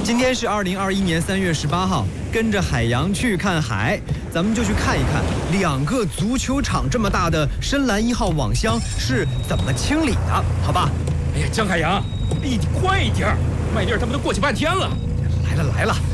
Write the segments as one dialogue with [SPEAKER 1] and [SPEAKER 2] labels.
[SPEAKER 1] 今天是2021年3月18号，跟着海洋去看海，咱们就去看一看2个足球场这么大的深蓝1号网箱是怎么清理的，好吧？
[SPEAKER 2] 哎呀，江海洋，你快一点，麦粒他们都过去半天了。
[SPEAKER 1] 来了。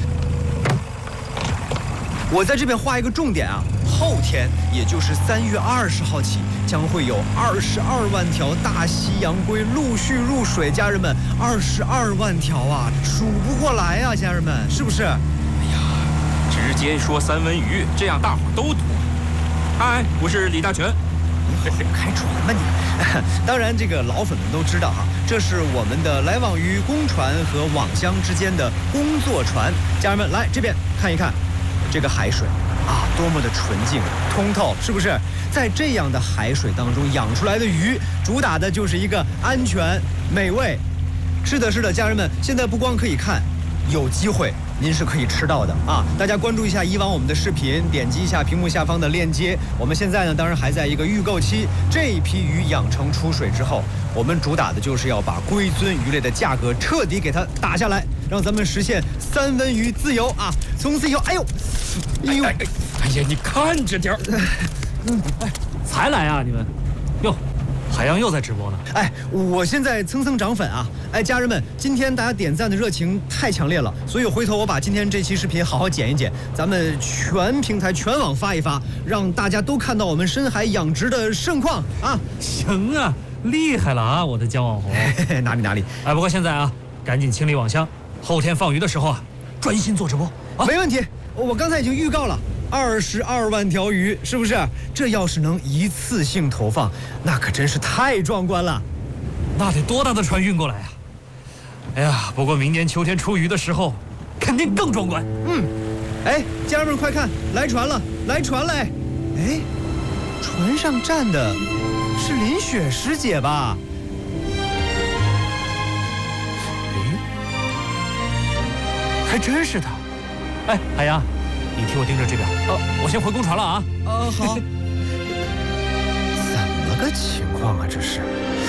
[SPEAKER 1] 我在这边画一个重点啊，后天也就是3月20号起，将会有22万条大西洋龟陆续入水，家人们，22万条啊，数不过来啊，家人们，是不是？
[SPEAKER 2] 哎呀，直接说3文鱼，这样大伙都懂。嗨，我是李大全。
[SPEAKER 1] 开船吧你！当然，这个老粉们都知道哈，这是我们的来往于公船和网箱之间的工作船。家人们，来这边看一看。这个海水啊，多么的纯净通透，是不是？在这样的海水当中养出来的鱼，主打的就是一个安全美味。是的，家人们，现在不光可以看，有机会您是可以吃到的啊！大家关注一下以往我们的视频，点击一下屏幕下方的链接。我们现在呢，当然还在一个预购期。这一批鱼养成出水之后，我们主打的就是要把龟尊鱼类的价格彻底给它打下来，让咱们实现3文鱼自由啊！从此以后，哎呀，
[SPEAKER 2] 你看着点儿。
[SPEAKER 3] 才来啊你们？哟，海洋又在直播呢。
[SPEAKER 1] 我现在蹭涨粉啊！家人们，今天大家点赞的热情太强烈了，所以回头我把今天这期视频好好剪一剪，咱们全平台全网发一发，让大家都看到我们深海养殖的盛况啊！
[SPEAKER 3] 行啊，厉害了啊，我的姜网红。
[SPEAKER 1] 哪里？
[SPEAKER 3] 不过现在啊，赶紧清理网箱，后天放鱼的时候啊，专心做直播啊。
[SPEAKER 1] 没问题，我刚才已经预告了。22万条鱼，是不是？这要是能一次性投放，那可真是太壮观了。
[SPEAKER 3] 那得多大的船运过来啊！哎呀，不过明年秋天出鱼的时候，肯定更壮观。
[SPEAKER 1] 家人们快看，来船了！船上站的是林雪师姐吧？
[SPEAKER 3] 还真是她。海洋，你替我盯着这边。我先回公船了啊。
[SPEAKER 1] 好。怎么个情况啊？这是。